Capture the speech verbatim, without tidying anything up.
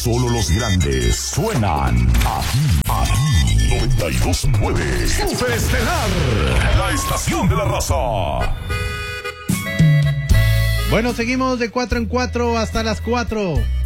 solo los grandes suenan aquí, aquí. noventa y dos punto nueve Super Estelar, la estación de la raza. Bueno, seguimos de cuatro en cuatro hasta las cuatro.